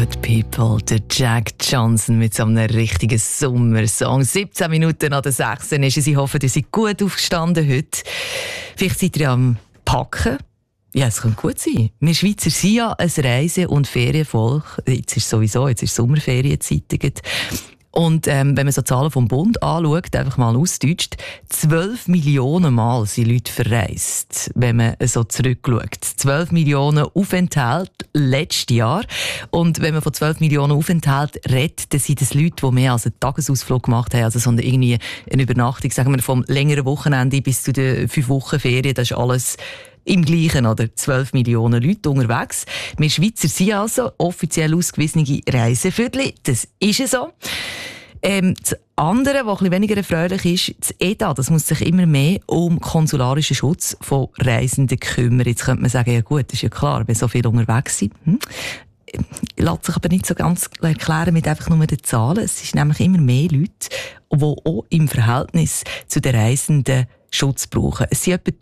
Good People, der Jack Johnson mit so einem richtigen Sommersong. 17 Minuten nach der 6 ist es. Ich hoffe, ihr seid gut aufgestanden heute. Vielleicht seid ihr am Packen. Ja, es könnte gut sein. Wir Schweizer sind ja ein Reise- und Ferienvolk. Jetzt ist Sommerferienzeit. Und wenn man so Zahlen vom Bund anschaut, einfach mal ausdeutscht, 12 Millionen Mal sind Leute verreist, wenn man so zurückschaut. 12 Millionen Aufenthalte letztes Jahr. Und wenn man von 12 Millionen Aufenthalten redet, dann sind das Leute, die mehr als einen Tagesausflug gemacht haben, also so irgendwie eine Übernachtung, sagen wir vom längeren Wochenende bis zu den 5 Wochen Ferien, das ist alles im Gleichen, oder? 12 Millionen Leute unterwegs. Wir Schweizer sind also offiziell ausgewiesene Reiseviertel. Das ist es so. Das andere, was ein bisschen weniger erfreulich ist, das EDA, das muss sich immer mehr um konsularischen Schutz von Reisenden kümmern. Jetzt könnte man sagen, ja gut, das ist ja klar, wenn so viele unterwegs sind. Lässt sich aber nicht so ganz erklären mit einfach nur den Zahlen. Es sind nämlich immer mehr Leute, die auch im Verhältnis zu den Reisenden Schutz brauchen. Es sind etwa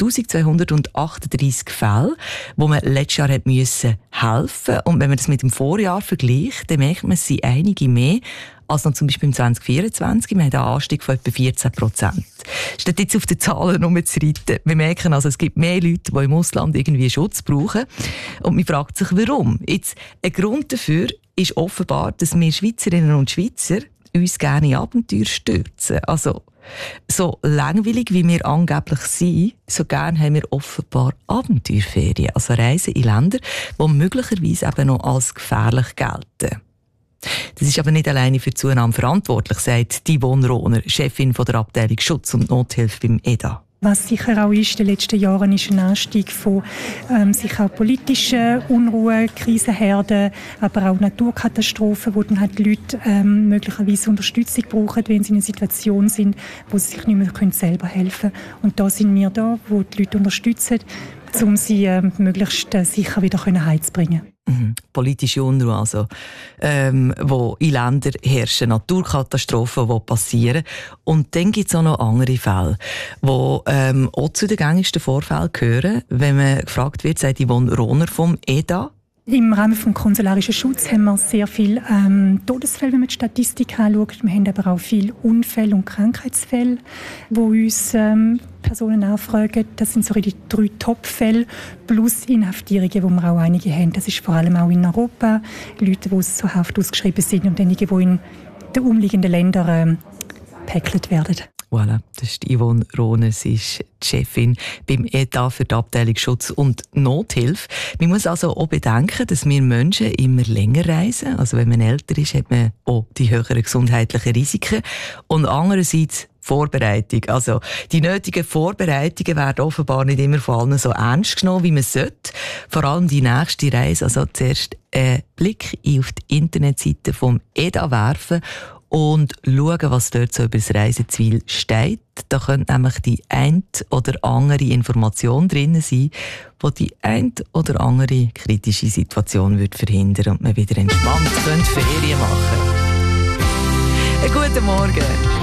1238 Fälle, wo man letztes Jahr helfen musste. Und wenn man das mit dem Vorjahr vergleicht, dann merkt man, es sind einige mehr als noch zum Beispiel im 2024. Wir haben einen Anstieg von etwa 14%. Statt jetzt auf den Zahlen rumzureiten, wir merken also, es gibt mehr Leute, die im Ausland irgendwie Schutz brauchen. Und man fragt sich, warum. Jetzt, ein Grund dafür ist offenbar, dass wir Schweizerinnen und Schweizer uns gerne in Abenteuer stürzen. Also, so langweilig wie wir angeblich sind, so gern haben wir offenbar Abenteuerferien, also Reisen in Länder, die möglicherweise eben noch als gefährlich gelten. Das ist aber nicht alleine für die Zunahme verantwortlich, sagt Yvonne Rohner, Chefin von der Abteilung Schutz und Nothilfe beim EDA. Was sicher auch ist, in den letzten Jahren ist ein Anstieg von sicher auch politischen Unruhen, Krisenherden, aber auch Naturkatastrophen, wo dann halt die Leute möglicherweise Unterstützung brauchen, wenn sie in einer Situation sind, wo sie sich nicht mehr selber helfen können. Und da sind wir da, wo die Leute unterstützen, um sie möglichst sicher wieder heimzubringen. Politische Unruhe, also, wo in Ländern herrschen, Naturkatastrophen, die passieren. Und dann gibt es auch noch andere Fälle, die auch zu den gängigsten Vorfällen gehören. Wenn man gefragt wird, sagt Yvonne Rohner vom EDA. Im Rahmen des konsularischen Schutzes haben wir sehr viele Todesfälle, wenn man die Statistik anschaut. Wir haben aber auch viele Unfälle und Krankheitsfälle, wo uns Personen anfragen. Das sind so die 3 Top-Fälle, plus Inhaftierungen, wo wir auch einige haben. Das ist vor allem auch in Europa. Leute, die zur Haft ausgeschrieben sind und einige, die in den umliegenden Ländern gepäckelt werden. Voilà, das ist Yvonne Rohner, sie ist die Chefin beim EDA für die Abteilung Schutz und Nothilfe. Man muss also auch bedenken, dass wir Menschen immer länger reisen. Also wenn man älter ist, hat man auch die höheren gesundheitlichen Risiken. Und andererseits Vorbereitung. Also die nötigen Vorbereitungen werden offenbar nicht immer von allen so ernst genommen, wie man sollte. Vor allem die nächste Reise. Also zuerst einen Blick auf die Internetseite vom EDA werfen und schauen, was dort so über das Reiseziel steht. Da könnte nämlich die ein oder andere Information drin sein, die die ein oder andere kritische Situation würde verhindern und man wieder entspannt Ferien machen könnte. Guten Morgen.